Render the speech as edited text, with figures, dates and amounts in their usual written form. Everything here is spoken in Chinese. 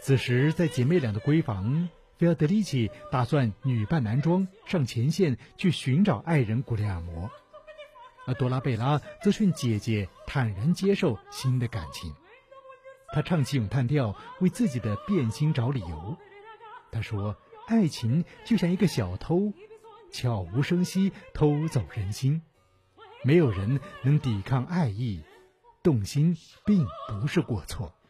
此时在姐妹俩的闺房，菲奥德里奇打算女扮男装上前线去寻找爱人古列尔摩，而多拉贝拉则劝姐姐坦然接受新的感情。她唱起咏叹调，为自己的变心找理由。她说，爱情就像一个小偷，悄无声息偷走人心，没有人能抵抗爱意，动心并不是过错。